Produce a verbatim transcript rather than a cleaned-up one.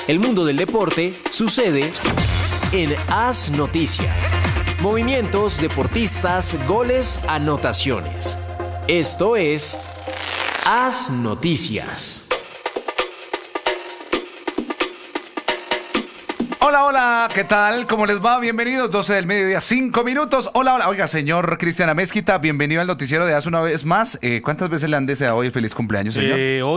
El mundo del deporte sucede en Haz Noticias. Movimientos, deportistas, goles, anotaciones. Esto es Haz Noticias. Hola, hola, ¿qué tal? ¿Cómo les va? Bienvenidos, doce del mediodía, cinco minutos. Hola, hola. Oiga, señor Cristian Amezquita, bienvenido al noticiero de Haz una vez más. Eh, ¿Cuántas veces le han deseado hoy el feliz cumpleaños, señor? Eh,